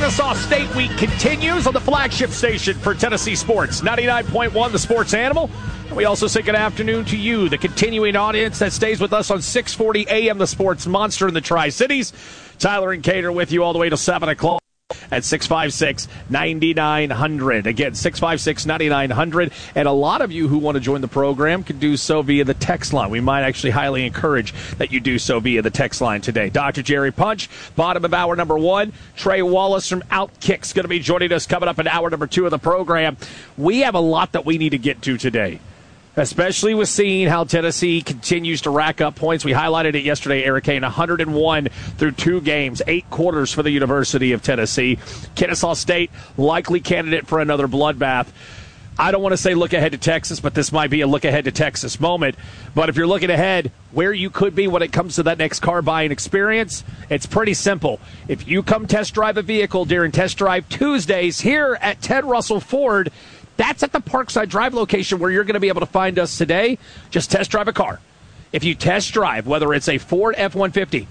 Kennesaw State Week continues on the flagship station for Tennessee Sports, 99.1 The Sports Animal. We also say good afternoon to you, the continuing audience that stays with us on 640 AM, The Sports Monster in the Tri-Cities. Tyler and Cater with you all the way to 7 o'clock. At 656-9900. Again, 656-9900. And a lot of you who want to join the program can do so via the text line. We might actually highly encourage that you do so via the text line today. Dr. Jerry Punch, bottom of hour number 1. Trey Wallace from Outkick's going to be joining us coming up in hour number 2 of the program. We have a lot that we need to get to today, especially with seeing how Tennessee continues to rack up points. We highlighted it yesterday, Eric Kane, 101 through 2 games, 8 quarters for the University of Tennessee. Kennesaw State, likely candidate for another bloodbath. I don't want to say look ahead to Texas, but this might be a look ahead to Texas moment. But if you're looking ahead where you could be when it comes to that next car buying experience, it's pretty simple. If you come test drive a vehicle during Test Drive Tuesdays here at Ted Russell Ford, that's at the Parkside Drive location where you're going to be able to find us today. Just test drive a car. If you test drive, whether it's a Ford F-150,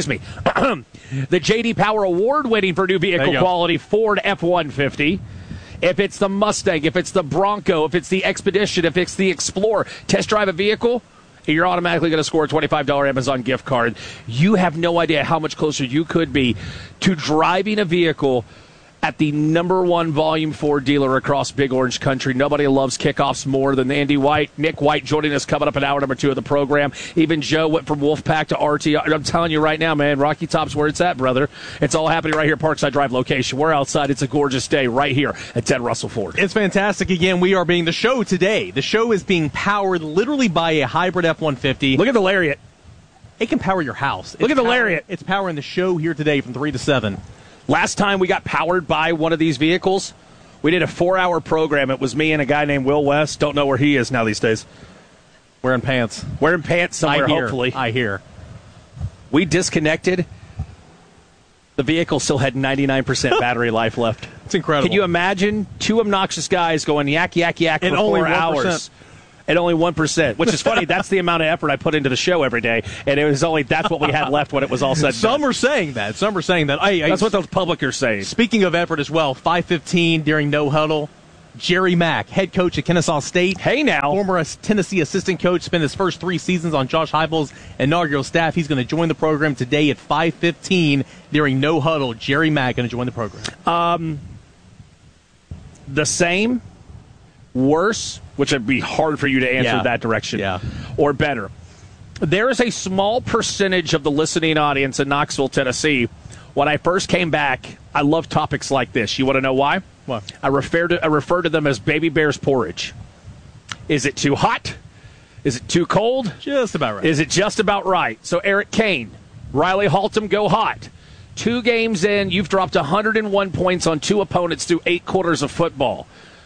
the J.D. Power award-winning for new vehicle quality Ford F-150, if it's the Mustang, if it's the Bronco, if it's the Expedition, if it's the Explorer, test drive a vehicle, you're automatically going to score a $25 Amazon gift card. You have no idea how much closer you could be to driving a vehicle at the number 1 volume Ford dealer across Big Orange Country. Nobody loves kickoffs more than Andy White. Nick White joining us coming up in hour number 2 of the program. Even Joe went from Wolfpack to RT. I'm telling you right now, man, Rocky Top's where it's at, brother. It's all happening right here at Parkside Drive location. We're outside. It's a gorgeous day right here at Ted Russell Ford. It's fantastic. Again, we are being the show today. The show is being powered literally by a hybrid F-150. Look at the Lariat. It can power your house. Look at the Lariat. It's powering the show here today from 3 to 7. Last time we got powered by one of these vehicles, we did a 4-hour program. It was me and a guy named Will West. Don't know where he is now these days. Wearing pants. Wearing pants somewhere, hopefully. I hear. We disconnected. The vehicle still had 99% battery life left. It's incredible. Can you imagine 2 obnoxious guys going yak, yak, yak for 4 hours? At only 1%, which is funny. That's the amount of effort I put into the show every day, and it was only that's what we had left when it was all said and done. Some are saying that. That's what the public are saying. Speaking of effort as well, 5:15 during No Huddle, Jerry Mack, head coach at Kennesaw State. Hey now. Former Tennessee assistant coach, spent his first 3 seasons on Josh Heupel's inaugural staff. He's going to join the program today at 5:15 during No Huddle. Jerry Mack going to join the program. The same, worse, which would be hard for you to answer that direction, or better. There is a small percentage of the listening audience in Knoxville, Tennessee. When I first came back, I love topics like this. You want to know why? What? I refer to them as baby bear's porridge. Is it too hot? Is it too cold? Just about right. Is it just about right? So Eric Kane, Riley Haltom go hot. 2 games in, you've dropped 101 points on 2 opponents through 8 quarters of football.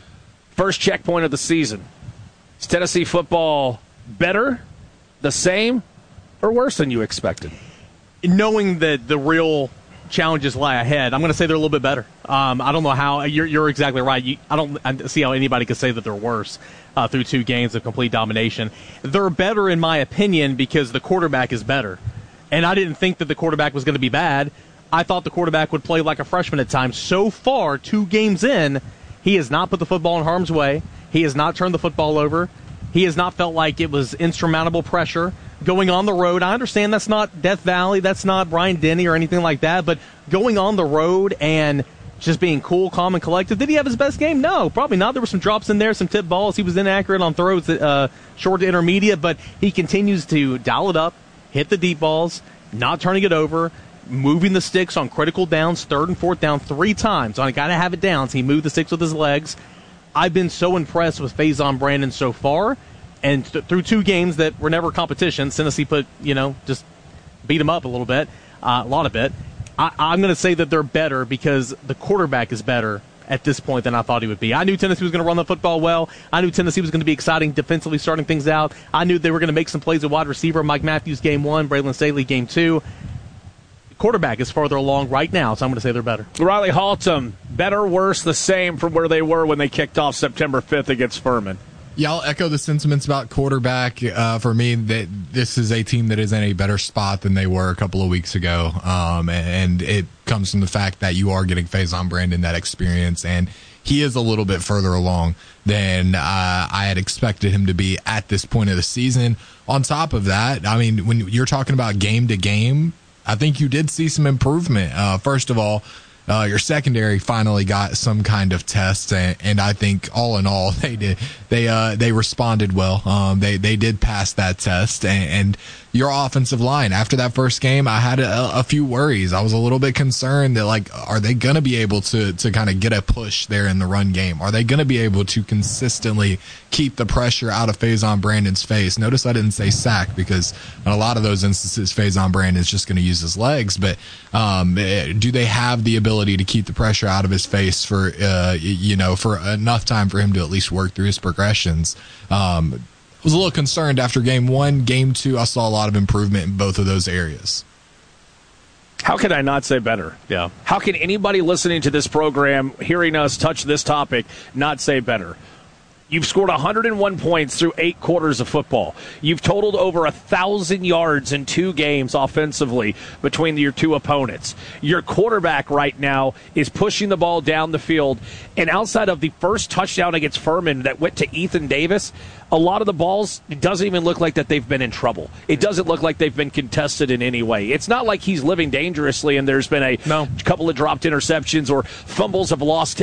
First checkpoint of the season. Is Tennessee football better, the same, or worse than you expected? Knowing that the real challenges lie ahead, I'm going to say they're a little bit better. I don't know how. You're exactly right. I don't see how anybody could say that they're worse through 2 games of complete domination. They're better, in my opinion, because the quarterback is better. And I didn't think that the quarterback was going to be bad. I thought the quarterback would play like a freshman at times. So far, 2 games in, he has not put the football in harm's way. He has not turned the football over. He has not felt like it was insurmountable pressure. Going on the road, I understand that's not Death Valley, that's not Brian Denny or anything like that, but going on the road and just being cool, calm, and collected. Did he have his best game? No, probably not. There were some drops in there, some tip balls. He was inaccurate on throws, short to intermediate, but he continues to dial it up, hit the deep balls, not turning it over, moving the sticks on critical downs, 3rd and 4th down 3 times. I got to have it down, so he moved the sticks with his legs. I've been so impressed with Faison Brandon so far, and through 2 games that were never competitions, Tennessee just beat him up a little bit, a lot of it. I'm going to say that they're better because the quarterback is better at this point than I thought he would be. I knew Tennessee was going to run the football well. I knew Tennessee was going to be exciting defensively starting things out. I knew they were going to make some plays at wide receiver. Mike Matthews game 1, Braylon Staley game 2. Quarterback is farther along right now, so I'm going to say they're better. Riley Haltom, better, worse, the same from where they were when they kicked off September 5th against Furman? Yeah, I'll echo the sentiments about quarterback. For me, that this is a team that is in a better spot than they were a couple of weeks ago. And it comes from the fact that you are getting Faison Brandon that experience, and he is a little bit further along than I had expected him to be at this point of the season. On top of that, I mean, when you're talking about game to game, I think you did see some improvement. First of all, your secondary finally got some kind of test, and I think all in all they did. They responded well. They did pass that test, and your offensive line after that first game, I had a few worries. I was a little bit concerned that, like, are they going to be able to kind of get a push there in the run game? Are they going to be able to consistently keep the pressure out of Faison Brandon's face? Notice I didn't say sack, because in a lot of those instances, Faison Brandon is just going to use his legs. But do they have the ability to keep the pressure out of his face for enough time for him to at least work through his progressions? Was a little concerned after game one. Game two, I saw a lot of improvement in both of those areas. How can I not say better? Yeah. How can anybody listening to this program, hearing us touch this topic, not say better? You've scored 101 points through 8 quarters of football. You've totaled over 1,000 yards in 2 games offensively between your 2 opponents. Your quarterback right now is pushing the ball down the field, and outside of the first touchdown against Furman that went to Ethan Davis, a lot of the balls, it doesn't even look like that they've been in trouble. It doesn't look like they've been contested in any way. It's not like he's living dangerously and there's been a couple of dropped interceptions or fumbles have lost.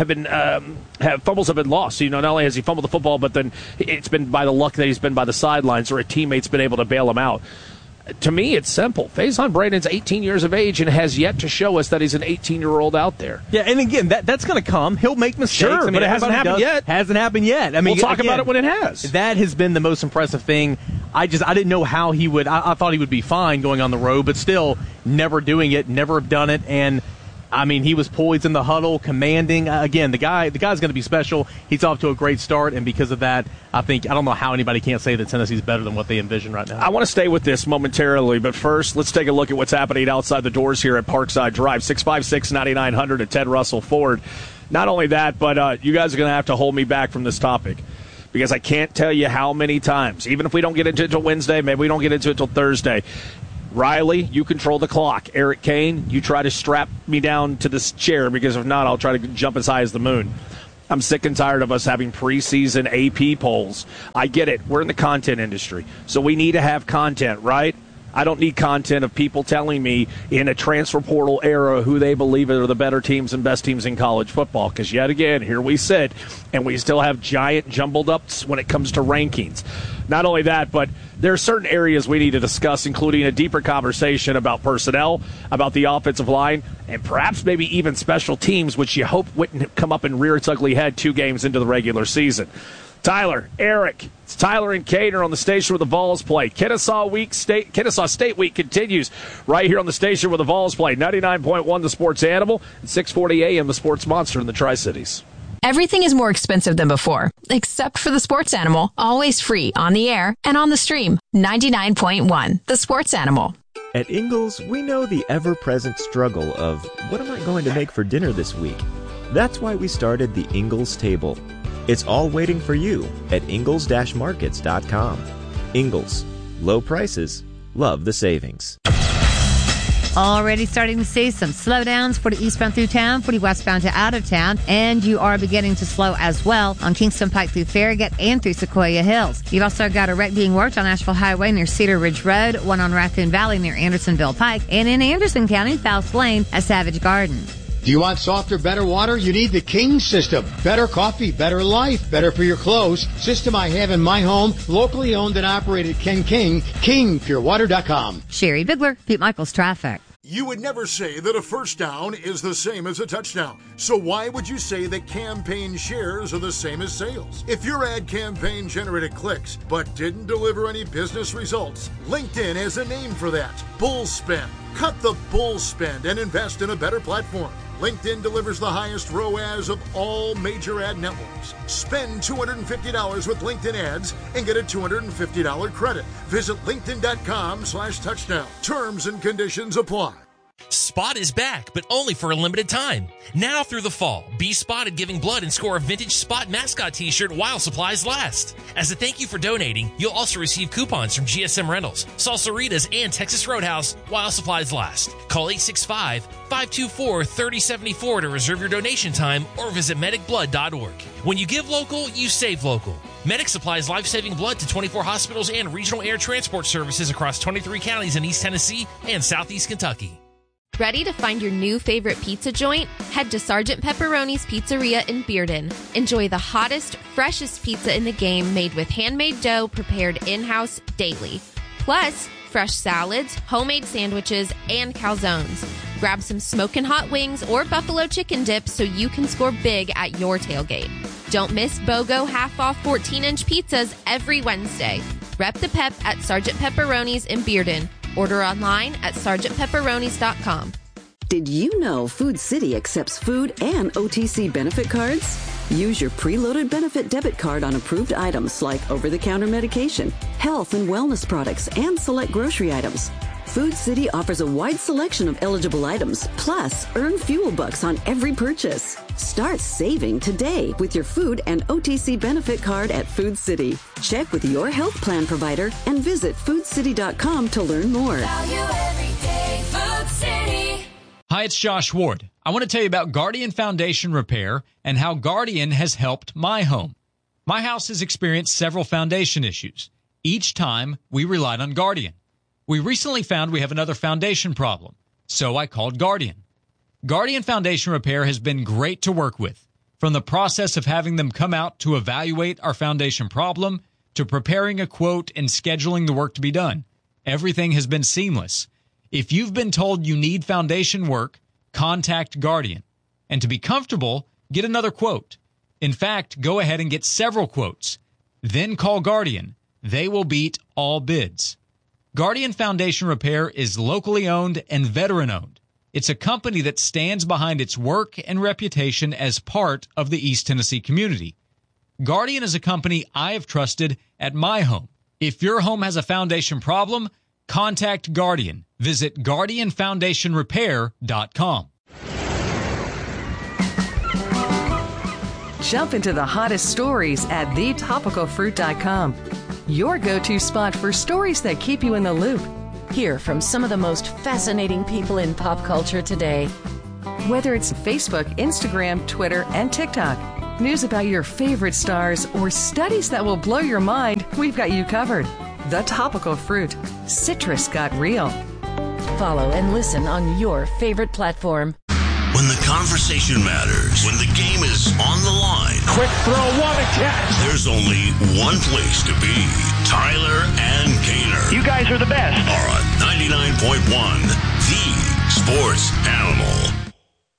Fumbles have been lost. So, not only has he fumbled the football, but then it's been by the luck that he's been by the sidelines or a teammate's been able to bail him out. To me, it's simple. Faison Brandon's 18 years of age and has yet to show us that he's an 18-year-old out there. Yeah, and again, that's going to come. He'll make mistakes. Sure, but it hasn't happened yet. Hasn't happened yet. I mean, we'll talk about it when it has. That has been the most impressive thing. I didn't know how he would. I thought he would be fine going on the road, but still never doing it, never have done it, and I mean, he was poised in the huddle, commanding. Again, the guy's going to be special. He's off to a great start, and because of that, I don't know how anybody can't say that Tennessee's better than what they envision right now. I want to stay with this momentarily, but first, let's take a look at what's happening outside the doors here at Parkside Drive, 656-9900 at Ted Russell Ford. Not only that, but you guys are going to have to hold me back from this topic, because I can't tell you how many times, even if we don't get into it until Wednesday, maybe we don't get into it until Thursday, Riley, you control the clock. Eric Kane, you try to strap me down to this chair, because if not, I'll try to jump as high as the moon. I'm sick and tired of us having preseason AP polls. I get it. We're in the content industry, so we need to have content, right? I don't need content of people telling me in a transfer portal era who they believe are the better teams and best teams in college football, because yet again, here we sit, and we still have giant jumbled ups when it comes to rankings. Not only that, but there are certain areas we need to discuss, including a deeper conversation about personnel, about the offensive line, and perhaps maybe even special teams, which you hope wouldn't come up and rear its ugly head 2 games into the regular season. Tyler, Eric, it's Tyler and Cater on the station where the Vols play. Kennesaw State Week continues right here on the station where the Vols play. 99.1 The Sports Animal and 640 AM The Sports Monster in the Tri-Cities. Everything is more expensive than before, except for the Sports Animal, always free on the air and on the stream. 99.1 The Sports Animal. At Ingles, we know the ever-present struggle of, what am I going to make for dinner this week? That's why we started the Ingles Table. It's all waiting for you at ingles-markets.com. Ingles. Low prices. Love the savings. Already starting to see some slowdowns for the eastbound through town, for the westbound to out of town, and you are beginning to slow as well on Kingston Pike through Farragut and through Sequoia Hills. You've also got a wreck being worked on Asheville Highway near Cedar Ridge Road, one on Raccoon Valley near Andersonville Pike, and in Anderson County, Faust Lane at Savage Garden. Do you want softer, better water? You need the King system. Better coffee, better life, better for your clothes. System I have in my home, locally owned and operated. Ken King, KingPureWater.com. Sherry Bigler, Pete Michaels Traffic. You would never say that a first down is the same as a touchdown. So why would you say that campaign shares are the same as sales? If your ad campaign generated clicks but didn't deliver any business results, LinkedIn has a name for that. Bull spend. Cut the bull spend and invest in a better platform. LinkedIn delivers the highest ROAS of all major ad networks. Spend $250 with LinkedIn ads and get a $250 credit. Visit linkedin.com/touchdown. Terms and conditions apply. Spot is back, but only for a limited time. Now through the fall, be spotted giving blood and score a vintage Spot mascot t-shirt while supplies last. As a thank you for donating, you'll also receive coupons from GSM Rentals, Salsaritas, and Texas Roadhouse while supplies last. Call 865-524-3074 to reserve your donation time or visit medicblood.org. When you give local, you save local. Medic supplies life-saving blood to 24 hospitals and regional air transport services across 23 counties in East Tennessee and Southeast Kentucky. Ready to find your new favorite pizza joint? Head to Sergeant Pepperoni's Pizzeria in Bearden. Enjoy the hottest, freshest pizza in the game made with handmade dough prepared in-house daily. Plus, fresh salads, homemade sandwiches, and calzones. Grab some smoking hot wings or buffalo chicken dip so you can score big at your tailgate. Don't miss BOGO half-off 14-inch pizzas every Wednesday. Rep the pep at Sergeant Pepperoni's in Bearden. Order online at sergeantpepperonis.com. Did you know Food City accepts food and OTC benefit cards? Use your preloaded benefit debit card on approved items like over-the-counter medication, health and wellness products, and select grocery items. Food City offers a wide selection of eligible items, plus earn fuel bucks on every purchase. Start saving today with your food and OTC benefit card at Food City. Check with your health plan provider and visit foodcity.com to learn more. Value every day, Food City. Hi, it's Josh Ward. I want to tell you about Guardian Foundation Repair and how Guardian has helped my home. My house has experienced several foundation issues. Each time, we relied on Guardian. We recently found we have another foundation problem, so I called Guardian. Guardian Foundation Repair has been great to work with. From the process of having them come out to evaluate our foundation problem to preparing a quote and scheduling the work to be done, everything has been seamless. If you've been told you need foundation work, contact Guardian. And to be comfortable, get another quote. In fact, go ahead and get several quotes. Then call Guardian. They will beat all bids. Guardian Foundation Repair is locally owned and veteran-owned. It's a company that stands behind its work and reputation as part of the East Tennessee community. Guardian is a company I have trusted at my home. If your home has a foundation problem, contact Guardian. Visit GuardianFoundationRepair.com. Jump into the hottest stories at TheTopicalFruit.com. Your go-to spot for stories that keep you in the loop. Hear from some of the most fascinating people in pop culture today. Whether it's Facebook, Instagram, Twitter, and TikTok, news about your favorite stars, or studies that will blow your mind, we've got you covered. The Topical Fruit. Citrus got real. Follow and listen on your favorite platform. When the conversation matters, when the game is on the line. Quick throw, what a catch. There's only one place to be. Tyler and Gaynor. You guys are the best. Are on 99.1, The Sports Animal.